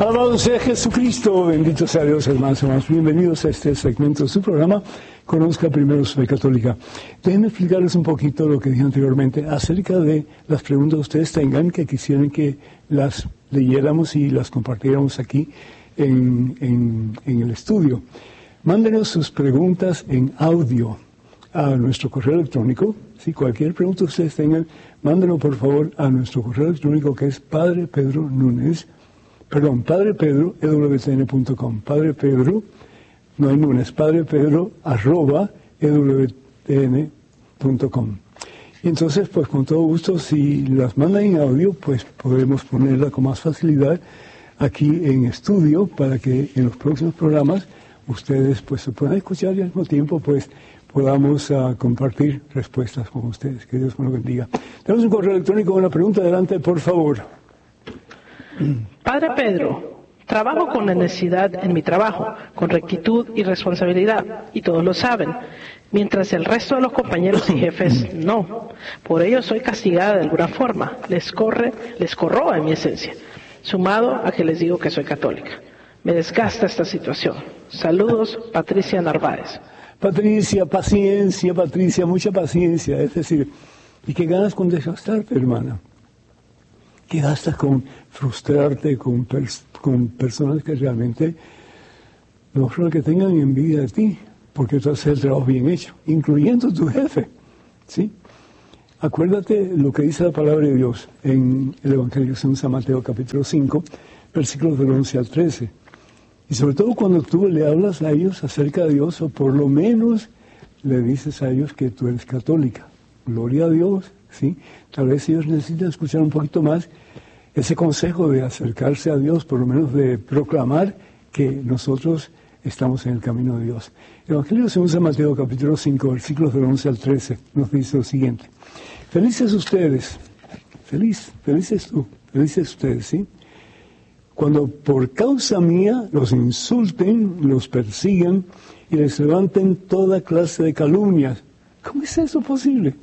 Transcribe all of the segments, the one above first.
Alabado sea Jesucristo, bendito sea Dios, hermanos y hermanas. Bienvenidos a este segmento de su programa, Conozca Primero su Fe Católica. Déjenme explicarles un poquito lo que dije anteriormente acerca de las preguntas que ustedes tengan que quisieran que las leyéramos y las compartiéramos aquí en el estudio. Mándenos sus preguntas en audio a nuestro correo electrónico. Si cualquier pregunta que ustedes tengan, mándenlo por favor a nuestro correo electrónico que es padrepedro@ewtn.com. Padre Pedro, no hay Núñez, padrepedro@ewtn.com. Y entonces, pues con todo gusto, si las mandan en audio, pues podremos ponerla con más facilidad aquí en estudio para que en los próximos programas ustedes pues se puedan escuchar y al mismo tiempo pues podamos compartir respuestas con ustedes. Que Dios nos lo bendiga. Tenemos un correo electrónico, una pregunta, adelante, por favor. Padre Pedro, trabajo con necesidad en mi trabajo, con rectitud y responsabilidad, y todos lo saben, mientras el resto de los compañeros y jefes no. Por ello soy castigada de alguna forma, les corroa en mi esencia, sumado a que les digo que soy católica. Me desgasta esta situación. Saludos, Patricia Narváez. Patricia, paciencia, Patricia, mucha paciencia. Es decir, ¿y qué ganas con desgastarte, hermana? ¿Qué gastas con frustrarte con personas que realmente no son que tengan envidia de ti, porque tú haces el trabajo bien hecho, incluyendo tu jefe? ¿Sí? Acuérdate lo que dice la palabra de Dios en el Evangelio según San Mateo, capítulo 5, versículos del 11 al 13. Y sobre todo cuando tú le hablas a ellos acerca de Dios, o por lo menos le dices a ellos que tú eres católica. Gloria a Dios, ¿sí? Tal vez ellos necesitan escuchar un poquito más ese consejo de acercarse a Dios, por lo menos de proclamar que nosotros estamos en el camino de Dios. El Evangelio según San Mateo, capítulo 5, versículos del 11 al 13, nos dice lo siguiente. Felices ustedes, felices tú, felices ustedes, ¿sí? Cuando por causa mía los insulten, los persigan y les levanten toda clase de calumnias. ¿Cómo es eso posible?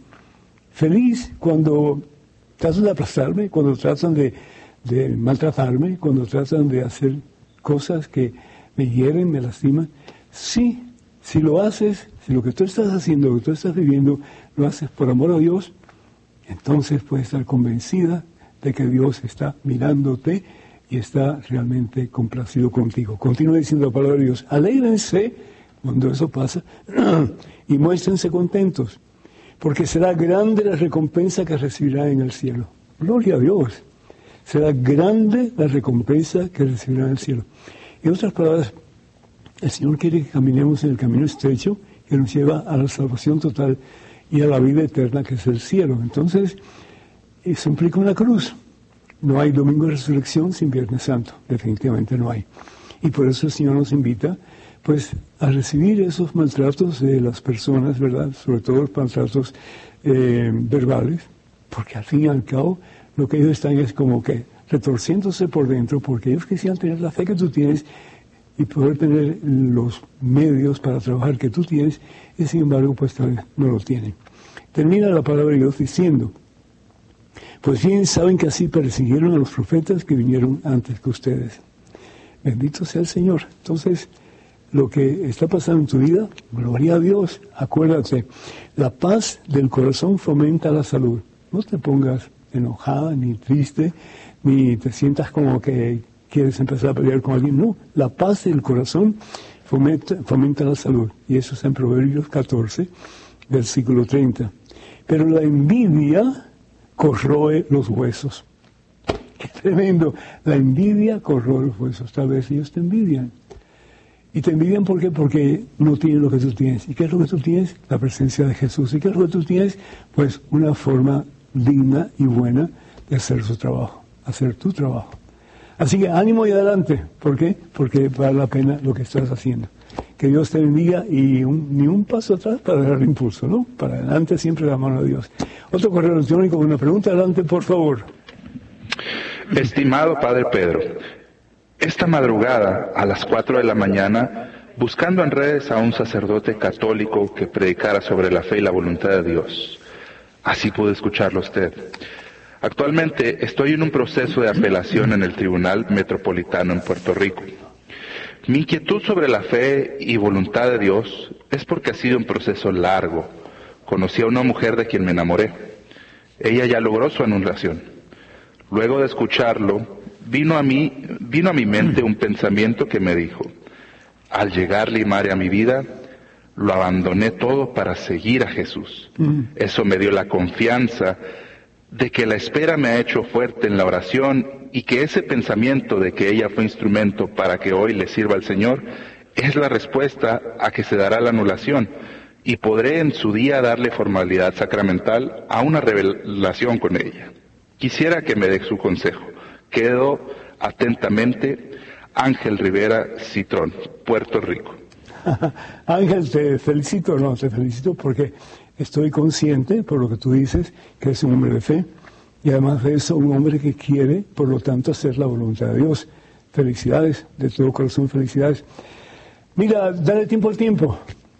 Feliz cuando tratan de aplastarme, cuando tratan de maltratarme, cuando tratan de hacer cosas que me hieren, me lastiman. Sí, si lo haces, si lo que tú estás haciendo, lo que tú estás viviendo, lo haces por amor a Dios, entonces puedes estar convencida de que Dios está mirándote y está realmente complacido contigo. Continúa diciendo la palabra de Dios. Alégrense cuando eso pasa y muéstrense contentos, porque será grande la recompensa que recibirán en el cielo. Gloria a Dios. Será grande la recompensa que recibirán en el cielo. En otras palabras, el Señor quiere que caminemos en el camino estrecho que nos lleva a la salvación total y a la vida eterna que es el cielo. Entonces, eso implica una cruz. No hay domingo de resurrección sin Viernes Santo, definitivamente no hay. Y por eso el Señor nos invita, pues, a recibir esos maltratos de las personas, ¿verdad? Sobre todo los maltratos verbales, porque al fin y al cabo lo que ellos están es como que retorciéndose por dentro, porque ellos quisieran tener la fe que tú tienes y poder tener los medios para trabajar que tú tienes, y sin embargo, pues tal vez no lo tienen. Termina la palabra de Dios diciendo, pues bien, saben que así persiguieron a los profetas que vinieron antes que ustedes. Bendito sea el Señor. Entonces, lo que está pasando en tu vida, gloria a Dios. Acuérdate, la paz del corazón fomenta la salud. No te pongas enojada, ni triste, ni te sientas como que quieres empezar a pelear con alguien. No, la paz del corazón fomenta la salud. Y eso está en Proverbios 14, versículo 30. Pero la envidia corroe los huesos. Qué tremendo. La envidia corroe los huesos. Tal vez ellos te envidian. Y te envidian ¿por qué? Porque no tienen lo que tú tienes. ¿Y qué es lo que tú tienes? La presencia de Jesús. ¿Y qué es lo que tú tienes? Pues una forma digna y buena de hacer su trabajo, hacer tu trabajo. Así que ánimo y adelante. ¿Por qué? Porque vale la pena lo que estás haciendo. Que Dios te bendiga y ni un paso atrás para dar impulso, ¿no? Para adelante siempre la mano de Dios. Otro correo electrónico con una pregunta, adelante, por favor. Estimado Padre Pedro, esta madrugada a las 4 de la mañana, buscando en redes a un sacerdote católico que predicara sobre la fe y la voluntad de Dios. Así pude escucharlo usted. Actualmente estoy en un proceso de apelación en el Tribunal Metropolitano en Puerto Rico. Mi inquietud sobre la fe y voluntad de Dios es porque ha sido un proceso largo. Conocí a una mujer de quien me enamoré. Ella ya logró su anulación. Luego de escucharlo, vino a mi mente un pensamiento que me dijo: al llegar Limare a mi vida, lo abandoné todo para seguir a Jesús. Eso me dio la confianza de que la espera me ha hecho fuerte en la oración y que ese pensamiento de que ella fue instrumento para que hoy le sirva al Señor es la respuesta a que se dará la anulación y podré en su día darle formalidad sacramental a una revelación con ella. Quisiera que me dé su consejo. Quedo atentamente, Ángel Rivera Citrón, Puerto Rico. Ángel, te felicito porque estoy consciente, por lo que tú dices, que es un hombre de fe, y además de eso, un hombre que quiere, por lo tanto, hacer la voluntad de Dios. Felicidades, de todo corazón, felicidades. Mira, dale tiempo al tiempo.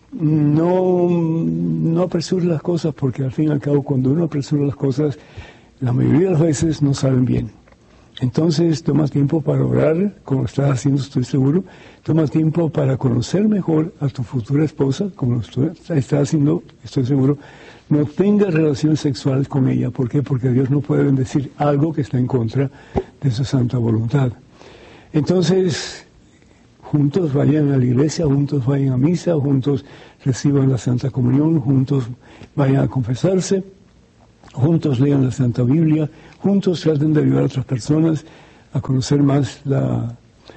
No apresures las cosas, porque al fin y al cabo, cuando uno apresura las cosas, la mayoría de las veces no salen bien. Entonces, toma tiempo para orar, como lo estás haciendo, estoy seguro. Toma tiempo para conocer mejor a tu futura esposa, como lo estás haciendo, estoy seguro. No tengas relaciones sexuales con ella. ¿Por qué? Porque Dios no puede bendecir algo que está en contra de su santa voluntad. Entonces, juntos vayan a la iglesia, juntos vayan a misa, juntos reciban la Santa Comunión, juntos vayan a confesarse, juntos lean la Santa Biblia, juntos traten de ayudar a otras personas a conocer más la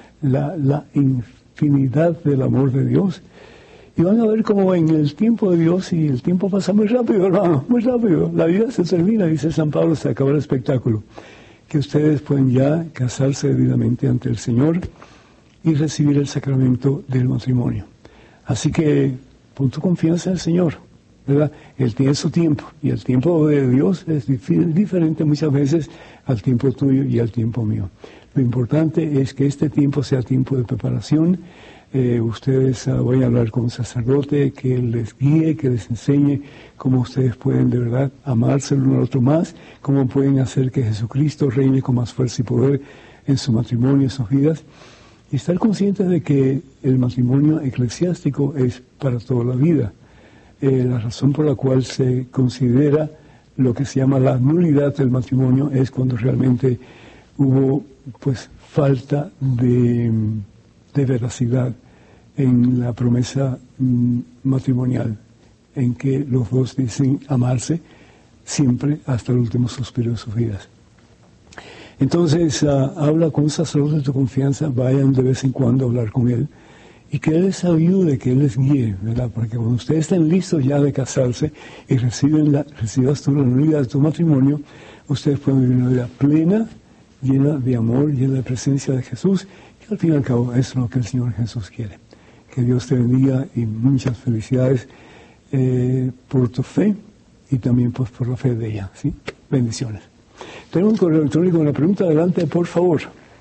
infinidad del amor de Dios. Y van a ver cómo en el tiempo de Dios, y el tiempo pasa muy rápido, hermano, muy rápido. La vida se termina, dice San Pablo, se acaba el espectáculo. Que ustedes pueden ya casarse debidamente ante el Señor y recibir el sacramento del matrimonio. Así que pon tu confianza en el Señor, ¿verdad? Él tiene su tiempo, y el tiempo de Dios es diferente muchas veces al tiempo tuyo y al tiempo mío. Lo importante es que este tiempo sea tiempo de preparación. Ustedes vayan a hablar con un sacerdote que les guíe, que les enseñe cómo ustedes pueden de verdad amarse el uno al otro más, cómo pueden hacer que Jesucristo reine con más fuerza y poder en su matrimonio, en sus vidas, y estar conscientes de que el matrimonio eclesiástico es para toda la vida. La razón por la cual se considera lo que se llama la nulidad del matrimonio es cuando realmente hubo pues falta de veracidad en la promesa matrimonial, en que los dos dicen amarse siempre hasta el último suspiro de sus vidas. Entonces, habla con un sacerdote de tu confianza, vayan de vez en cuando a hablar con él, y que él les ayude, que él les guíe, ¿verdad? Porque cuando ustedes estén listos ya de casarse y recibas tú la nulidad de tu matrimonio, ustedes pueden vivir una vida plena, llena de amor, llena de presencia de Jesús, que al fin y al cabo es lo que el Señor Jesús quiere. Que Dios te bendiga y muchas felicidades por tu fe y también pues, por la fe de ella, ¿sí? Bendiciones. Tenemos un correo electrónico, una pregunta, adelante, por favor.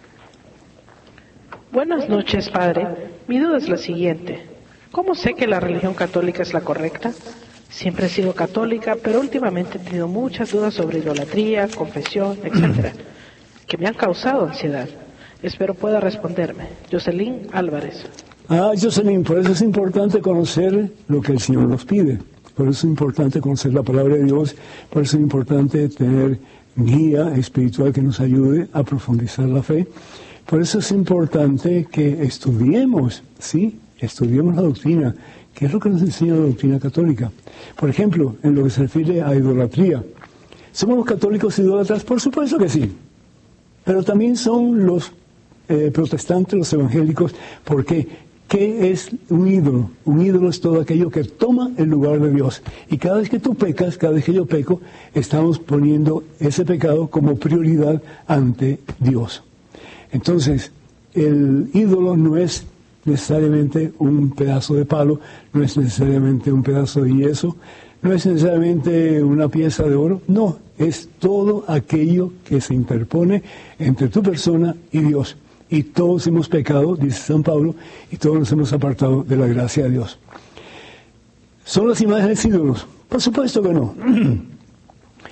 Buenas noches, Padre. Mi duda es la siguiente. ¿Cómo sé que la religión católica es la correcta? Siempre he sido católica, pero últimamente he tenido muchas dudas sobre idolatría, confesión, etc., que me han causado ansiedad. Espero pueda responderme. Jocelyn Álvarez. Jocelyn, por eso es importante conocer lo que el Señor nos pide. Por eso es importante conocer la palabra de Dios. Por eso es importante tener guía espiritual que nos ayude a profundizar la fe. Por eso es importante que estudiemos, ¿sí? Estudiemos la doctrina. ¿Qué es lo que nos enseña la doctrina católica? Por ejemplo, en lo que se refiere a idolatría. ¿Somos los católicos idólatras? Por supuesto que sí. Pero también son los protestantes, los evangélicos. ¿Por qué? ¿Qué es un ídolo? Un ídolo es todo aquello que toma el lugar de Dios. Y cada vez que tú pecas, cada vez que yo peco, estamos poniendo ese pecado como prioridad ante Dios. Entonces, el ídolo no es necesariamente un pedazo de palo, no es necesariamente un pedazo de yeso, no es necesariamente una pieza de oro, no, es todo aquello que se interpone entre tu persona y Dios. Y todos hemos pecado, dice San Pablo, y todos nos hemos apartado de la gracia de Dios. ¿Son las imágenes ídolos? Por supuesto que no.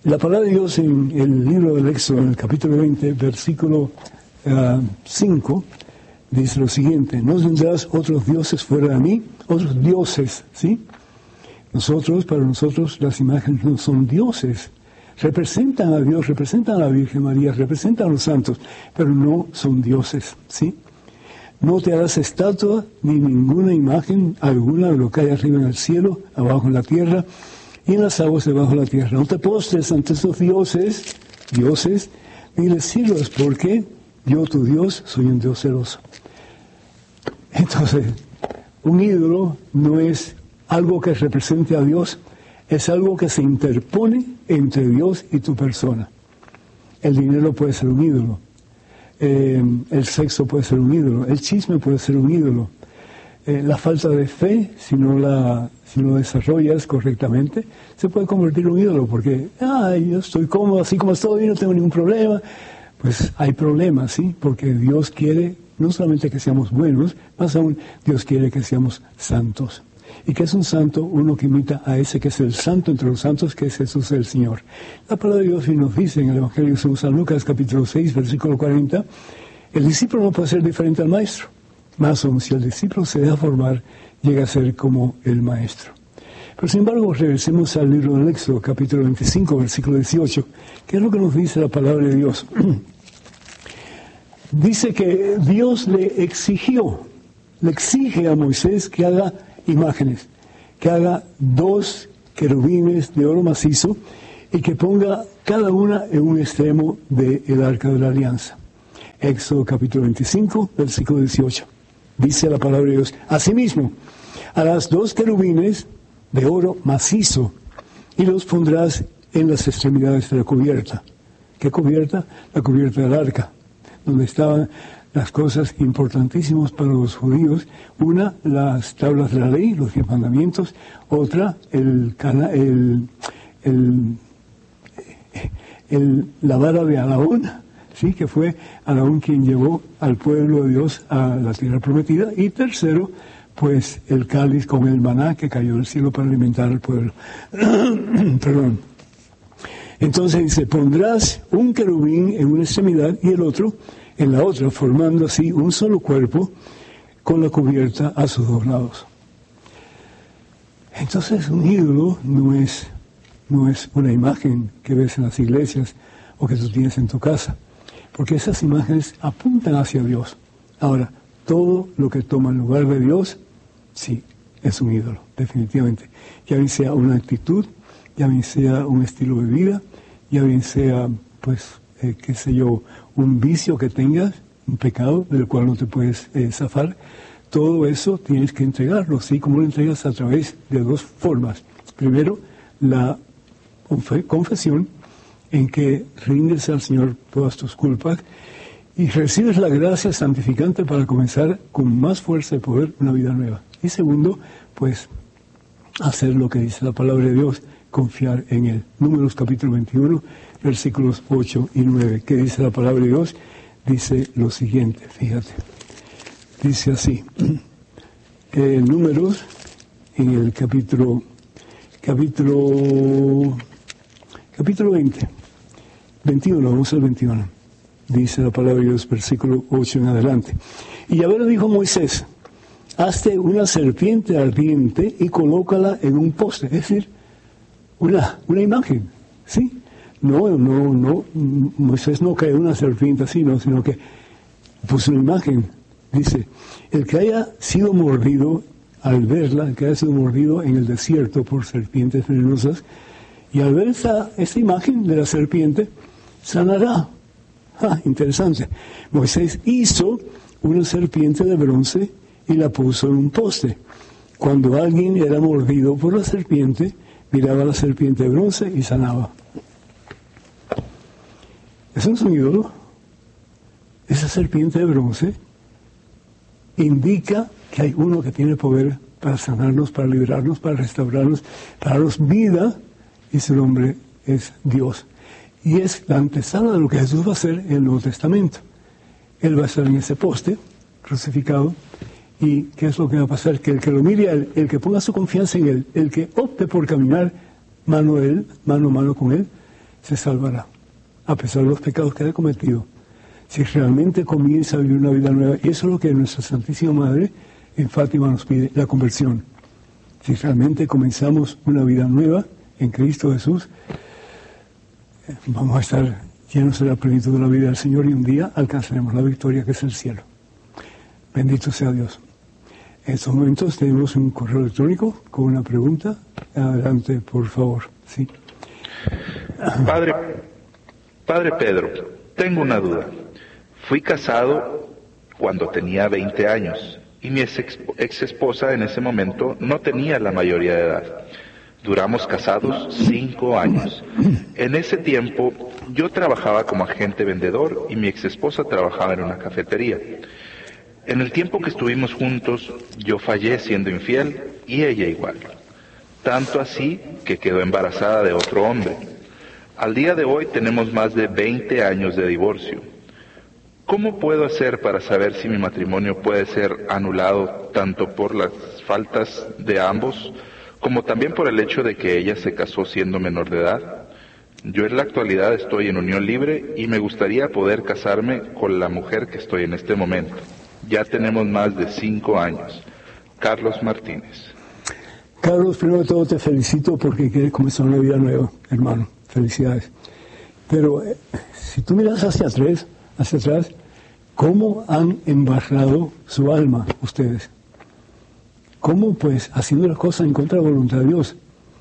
La palabra de Dios en el libro del Éxodo, en el capítulo 20, versículo 5, dice lo siguiente: no tendrás otros dioses fuera de mí, otros dioses, ¿sí? Para nosotros, las imágenes no son dioses. Representan a Dios, representan a la Virgen María, representan a los santos, pero no son dioses, ¿sí? No te harás estatua ni ninguna imagen alguna de lo que hay arriba en el cielo, abajo en la tierra y en las aguas debajo de la tierra. No te postres ante esos dioses, ni les sirvas, porque yo, tu Dios, soy un Dios celoso. Entonces, un ídolo no es algo que represente a Dios, es algo que se interpone entre Dios y tu persona. El dinero puede ser un ídolo, el sexo puede ser un ídolo, el chisme puede ser un ídolo, la falta de fe, si no lo desarrollas correctamente, se puede convertir en un ídolo, porque yo estoy cómodo así como estoy, no tengo ningún problema. Pues hay problemas, ¿sí? Porque Dios quiere no solamente que seamos buenos, más aún Dios quiere que seamos santos. ¿Y qué es un santo? Uno que imita a ese que es el santo entre los santos, que es Jesús el Señor. La palabra de Dios nos dice en el Evangelio de San Lucas, capítulo 6, versículo 40, el discípulo no puede ser diferente al maestro. Más aún, si el discípulo se deja formar, llega a ser como el maestro. Pero sin embargo, regresemos al libro del Éxodo, capítulo 25, versículo 18. ¿Qué es lo que nos dice la palabra de Dios? Dice que Dios le exige a Moisés que haga imágenes, que haga 2 querubines de oro macizo y que ponga cada una en un extremo del arca de la alianza. Éxodo capítulo 25, versículo 18. Dice la palabra de Dios: asimismo, harás 2 querubines de oro macizo y los pondrás en las extremidades de la cubierta. ¿Qué cubierta? La cubierta del arca, donde estaban las cosas importantísimas para los judíos. Una, las tablas de la ley, los 10 mandamientos. Otra, la vara de Aarón, ¿sí? Que fue Aarón quien llevó al pueblo de Dios a la tierra prometida. Y tercero, pues el cáliz con el maná que cayó del cielo para alimentar al pueblo. Perdón. Entonces dice: pondrás un querubín en una extremidad y el otro en la otra, formando así un solo cuerpo con la cubierta a sus 2 lados. Entonces un ídolo no es una imagen que ves en las iglesias o que tú tienes en tu casa, porque esas imágenes apuntan hacia Dios. Ahora, todo lo que toma el lugar de Dios, sí, es un ídolo, definitivamente. Ya bien sea una actitud, ya bien sea un estilo de vida, ya bien sea, pues, un vicio que tengas, un pecado del cual no te puedes zafar. Todo eso tienes que entregarlo, ¿sí? ¿Cómo lo entregas? A través de 2 formas. Primero, la confesión, en que rindes al Señor todas tus culpas y recibes la gracia santificante para comenzar con más fuerza y poder una vida nueva. Y segundo, pues, hacer lo que dice la palabra de Dios, confiar en Él. Números capítulo 21, versículos 8 y 9. ¿Qué dice la palabra de Dios? Dice lo siguiente, fíjate. Dice así, Números, en el capítulo 20, 21, vamos al 21. Dice la palabra de Dios, versículo 8 en adelante. Y Yahvé le dijo a Moisés: hazte una serpiente ardiente y colócala en un poste, es decir, una imagen, ¿sí? No, Moisés no creó una serpiente así, no, sino que puso una imagen. Dice: el que haya sido mordido, al verla, el que haya sido mordido en el desierto por serpientes venenosas, y al ver esta imagen de la serpiente, sanará. Interesante. Moisés hizo una serpiente de bronce y la puso en un poste. Cuando alguien era mordido por la serpiente, miraba a la serpiente de bronce y sanaba. ¿Eso no es un ídolo? Esa serpiente de bronce indica que hay uno que tiene poder para sanarnos, para liberarnos, para restaurarnos, para darnos vida, y su nombre es Dios. Y es la antesala de lo que Jesús va a hacer en el Nuevo Testamento. Él va a estar en ese poste, crucificado, y ¿qué es lo que va a pasar? Que el que lo mire a él, el que ponga su confianza en él, el que opte por caminar mano a mano con él, se salvará, a pesar de los pecados que haya cometido. Si realmente comienza a vivir una vida nueva, y eso es lo que nuestra Santísima Madre en Fátima nos pide, la conversión. Si realmente comenzamos una vida nueva en Cristo Jesús, vamos a estar llenos de la plenitud de la vida del Señor y un día alcanzaremos la victoria que es el cielo. Bendito sea Dios. En estos momentos tenemos un correo electrónico con una pregunta. Adelante, por favor. Sí. Padre Pedro, tengo una duda. Fui casado cuando tenía 20 años y mi ex esposa en ese momento no tenía la mayoría de edad. Duramos casados 5 años. En ese tiempo yo trabajaba como agente vendedor y mi ex esposa trabajaba en una cafetería. En el tiempo que estuvimos juntos yo fallé siendo infiel y ella igual. Tanto así que quedó embarazada de otro hombre. Al día de hoy tenemos más de 20 años de divorcio. ¿Cómo puedo hacer para saber si mi matrimonio puede ser anulado tanto por las faltas de ambos, como también por el hecho de que ella se casó siendo menor de edad? Yo en la actualidad estoy en unión libre y me gustaría poder casarme con la mujer que estoy en este momento. Ya tenemos más de 5 años. Carlos Martínez. Carlos, primero de todo te felicito porque quieres comenzar una vida nueva, hermano. Felicidades. Pero si tú miras hacia atrás, ¿cómo han embarrado su alma ustedes? ¿Cómo? Pues haciendo las cosas en contra de la voluntad de Dios.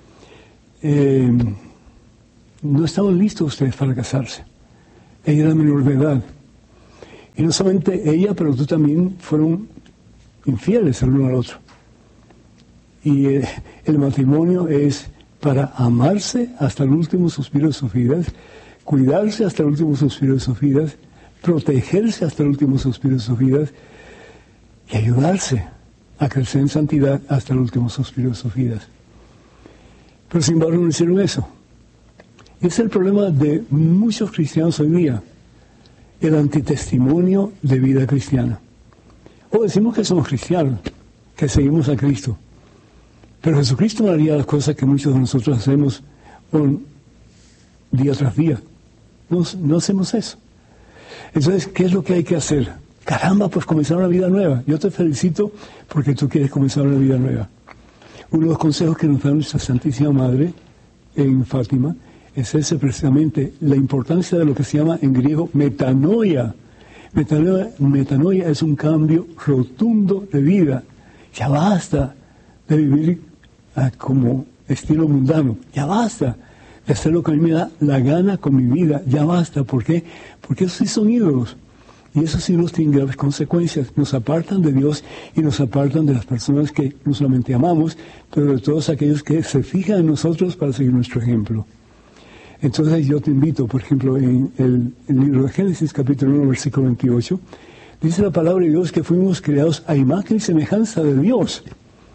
No estaban listos ustedes para casarse. Ella era menor de edad. Y no solamente ella, pero tú también fueron infieles el uno al otro. Y el matrimonio es para amarse hasta el último suspiro de sus vidas, cuidarse hasta el último suspiro de sus vidas, protegerse hasta el último suspiro de sus vidas y ayudarse a crecer en santidad hasta el último suspiro de sus vidas. Pero sin embargo no hicieron eso. Ese es el problema de muchos cristianos hoy día, el antitestimonio de vida cristiana. O decimos que somos cristianos, que seguimos a Cristo. Pero Jesucristo no haría las cosas que muchos de nosotros hacemos día tras día. No hacemos eso. Entonces, ¿qué es lo que hay que hacer? Caramba, pues comenzar una vida nueva. Yo te felicito porque tú quieres comenzar una vida nueva. Uno de los consejos que nos da nuestra Santísima Madre en Fátima es ese precisamente, la importancia de lo que se llama en griego metanoia. Metanoia es un cambio rotundo de vida. Ya basta de vivir como estilo mundano. Ya basta de hacer lo que a mí me da la gana con mi vida. Ya basta. ¿Por qué? Porque esos sí son ídolos. Y esos ídolos tienen graves consecuencias. Nos apartan de Dios y nos apartan de las personas que no solamente amamos, pero de todos aquellos que se fijan en nosotros para seguir nuestro ejemplo. Entonces yo te invito, por ejemplo, en el libro de Génesis, capítulo 1, versículo 28, dice la palabra de Dios que fuimos creados a imagen y semejanza de Dios.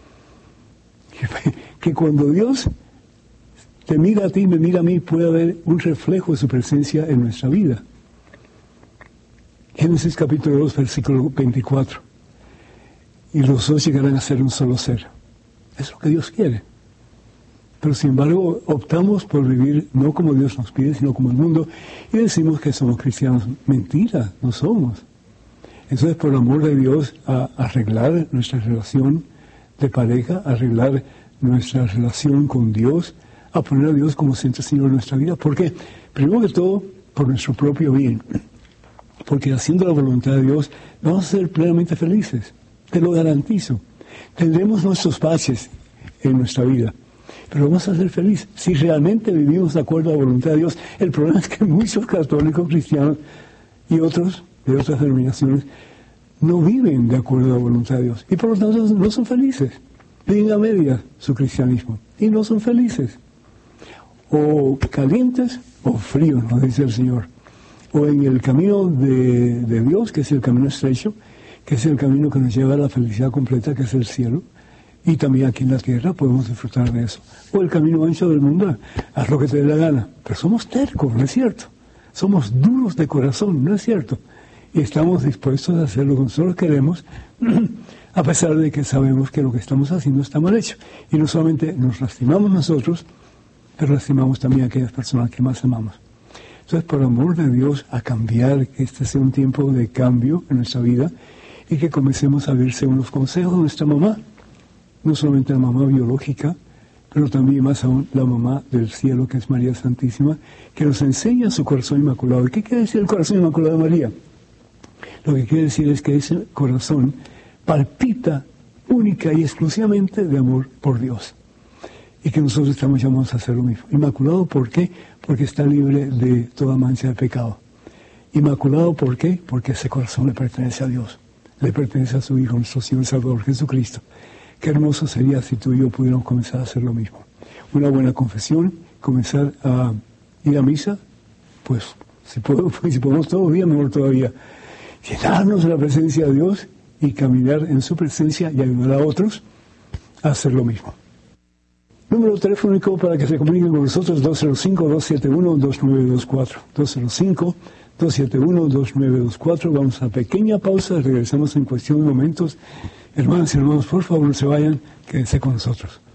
Que cuando Dios te mira a ti, me mira a mí, puede haber un reflejo de su presencia en nuestra vida. Génesis capítulo 2, versículo 24. Y los dos llegarán a ser un solo ser. Es lo que Dios quiere. Pero sin embargo, optamos por vivir no como Dios nos pide, sino como el mundo, y decimos que somos cristianos. Mentira, no somos. Entonces, por amor de Dios, a arreglar nuestra relación de pareja, arreglar nuestra relación con Dios, a poner a Dios como centro Señor de nuestra vida. ¿Por qué? Primero que todo, por nuestro propio bien. Porque haciendo la voluntad de Dios, vamos a ser plenamente felices. Te lo garantizo. Tendremos nuestros baches en nuestra vida, pero vamos a ser felices si realmente vivimos de acuerdo a la voluntad de Dios. El problema es que muchos católicos cristianos y otros de otras denominaciones no viven de acuerdo a la voluntad de Dios y por lo tanto no son felices. Viven a medias su cristianismo y no son felices. O calientes o fríos, nos dice el Señor. O en el camino de Dios, que es el camino estrecho, que es el camino que nos lleva a la felicidad completa, que es el cielo. Y también aquí en la tierra podemos disfrutar de eso. O el camino ancho del mundo, haz lo que te dé la gana. Pero somos tercos, ¿no es cierto? Somos duros de corazón, ¿no es cierto? Y estamos dispuestos a hacer lo que nosotros queremos, a pesar de que sabemos que lo que estamos haciendo está mal hecho. Y no solamente nos lastimamos nosotros, pero lastimamos también a aquellas personas que más amamos. Entonces, por amor de Dios, a cambiar, que este sea un tiempo de cambio en nuestra vida y que comencemos a ver según los consejos de nuestra mamá, no solamente la mamá biológica, pero también más aún la mamá del cielo, que es María Santísima, que nos enseña su corazón inmaculado. ¿Qué quiere decir el corazón inmaculado de María? Lo que quiere decir es que ese corazón palpita única y exclusivamente de amor por Dios. Y que nosotros estamos llamados a hacer lo mismo. Inmaculado, ¿por qué? Porque está libre de toda mancha de pecado. Inmaculado, ¿por qué? Porque ese corazón le pertenece a Dios. Le pertenece a su Hijo, nuestro Señor y Salvador Jesucristo. Qué hermoso sería si tú y yo pudiéramos comenzar a hacer lo mismo. Una buena confesión, comenzar a ir a misa, pues si podemos todos los días, mejor todavía. Llenarnos de la presencia de Dios y caminar en su presencia y ayudar a otros a hacer lo mismo. Número telefónico para que se comuniquen con nosotros, 205-271-2924. 205-271-2924. Vamos a pequeña pausa, regresamos en cuestión de momentos. Hermanas y hermanos, por favor, no se vayan, quédense con nosotros.